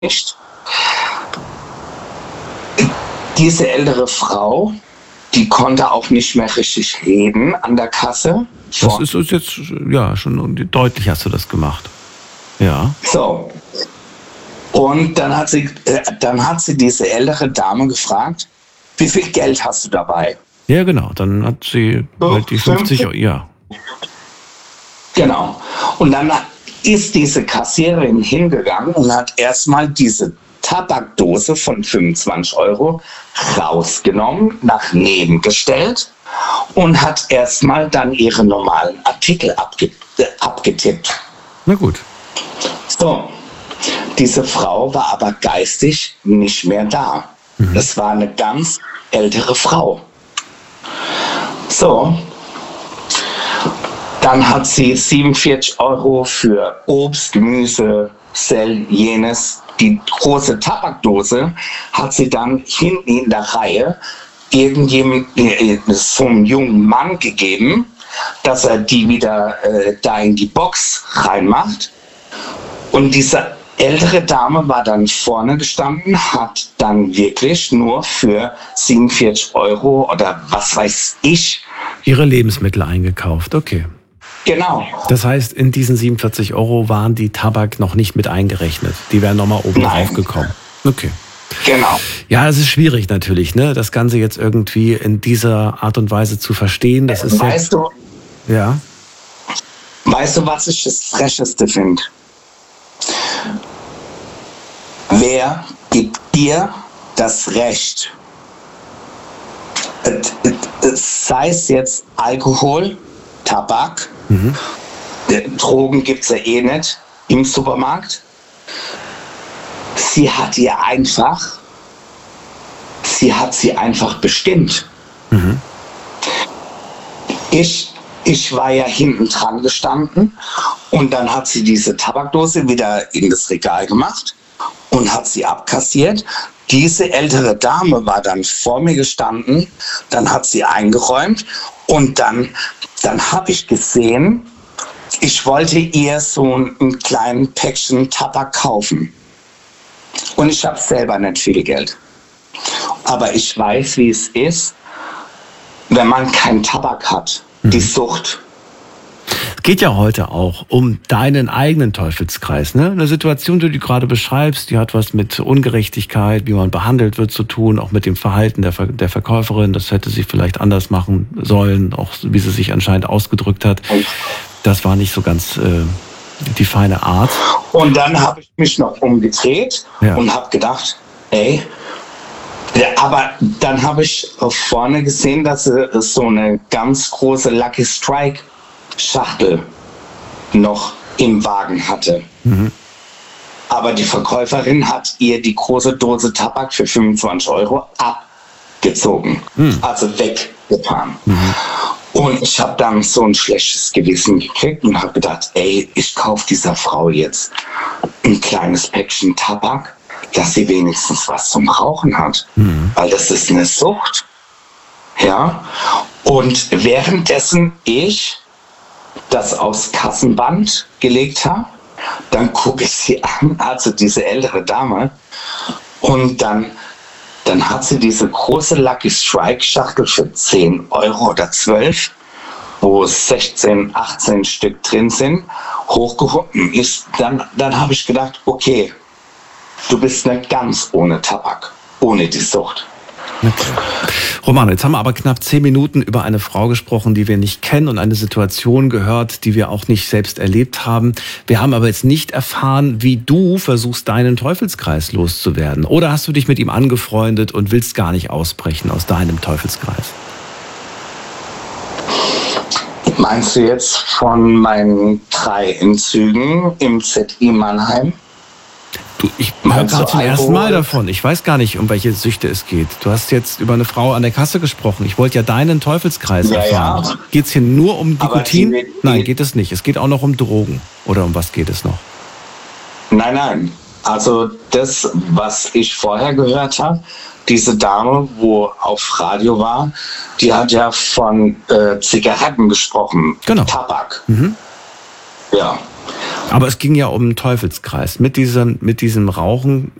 nicht. Diese ältere Frau, die konnte auch nicht mehr richtig reden an der Kasse. Das ist uns jetzt, ja, schon deutlich hast du das gemacht. Ja. So. Und dann hat sie diese ältere Dame gefragt, wie viel Geld hast du dabei? Ja, genau. Dann hat sie halt die 50 Euro, ja. Genau. Und dann ist diese Kassiererin hingegangen und hat erstmal diese Tabakdose von 25 Euro rausgenommen, nach neben gestellt und hat erstmal dann ihre normalen Artikel abgetippt. Na gut. So, diese Frau war aber geistig nicht mehr da. Das war eine ganz ältere Frau. So, dann hat sie 47 Euro für Obst, Gemüse, jenes. Die große Tabakdose hat sie dann hinten in der Reihe so einem jungen Mann gegeben, dass er die wieder da in die Box reinmacht. Und diese ältere Dame war dann vorne gestanden, hat dann wirklich nur für 47 Euro oder was weiß ich. Ihre Lebensmittel eingekauft, okay. Genau. Das heißt, in diesen 47 Euro waren die Tabak noch nicht mit eingerechnet. Die wären nochmal oben drauf gekommen. Okay. Genau. Ja, es ist schwierig natürlich, ne, das Ganze jetzt irgendwie in dieser Art und Weise zu verstehen. Das ist weißt du, ja. Weißt du, was ich das Frecheste finde? Wer gibt dir das Recht? Sei es jetzt Alkohol, Tabak, Drogen gibt es ja eh nicht im Supermarkt. Sie hat sie einfach bestimmt. Ich war ja hinten dran gestanden und dann hat sie diese Tabakdose wieder in das Regal gemacht und hat sie abkassiert. Diese ältere Dame war dann vor mir gestanden, dann hat sie eingeräumt und dann habe ich gesehen, ich wollte ihr so ein kleines Päckchen Tabak kaufen. Und ich habe selber nicht viel Geld. Aber ich weiß, wie es ist, wenn man keinen Tabak hat. Die Sucht. Es geht ja heute auch um deinen eigenen Teufelskreis. Ne? Eine Situation, die du gerade beschreibst, die hat was mit Ungerechtigkeit, wie man behandelt wird, zu tun, auch mit dem Verhalten der Verkäuferin. Das hätte sie vielleicht anders machen sollen, auch wie sie sich anscheinend ausgedrückt hat. Das war nicht so ganz die feine Art. Und dann habe ich mich noch umgedreht und habe gedacht, ey, aber dann habe ich vorne gesehen, dass sie so eine ganz große Lucky Strike Schachtel noch im Wagen hatte. Aber die Verkäuferin hat ihr die große Dose Tabak für 25 Euro abgezogen, also weggetan. Und ich habe dann so ein schlechtes Gewissen gekriegt und habe gedacht, ey, ich kaufe dieser Frau jetzt ein kleines Päckchen Tabak, dass sie wenigstens was zum Rauchen hat. Weil das ist eine Sucht. Ja. Und währenddessen ich das aufs Kassenband gelegt habe, dann gucke ich sie an, also diese ältere Dame, und dann hat sie diese große Lucky Strike Schachtel für 10 Euro oder 12, wo 16, 18 Stück drin sind, hochgehoben ist. Dann habe ich gedacht, okay, du bist nicht ganz ohne Tabak, ohne die Sucht. Okay. Romano, jetzt haben wir aber knapp 10 Minuten über eine Frau gesprochen, die wir nicht kennen und eine Situation gehört, die wir auch nicht selbst erlebt haben. Wir haben aber jetzt nicht erfahren, wie du versuchst, deinen Teufelskreis loszuwerden. Oder hast du dich mit ihm angefreundet und willst gar nicht ausbrechen aus deinem Teufelskreis? Meinst du jetzt von meinen 3 Entzügen im ZI Mannheim? Du, ich höre gerade zum ersten Mal davon. Ich weiß gar nicht, um welche Süchte es geht. Du hast jetzt über eine Frau an der Kasse gesprochen. Ich wollte ja deinen Teufelskreis erfahren. Ja. Geht es hier nur um Nikotin? Nein, geht es nicht. Es geht auch noch um Drogen. Oder um was geht es noch? Nein. Also das, was ich vorher gehört habe, diese Dame, wo auf Radio war, die hat ja von Zigaretten gesprochen. Genau. Tabak. Ja. Aber es ging ja um einen Teufelskreis. Mit diesem Rauchen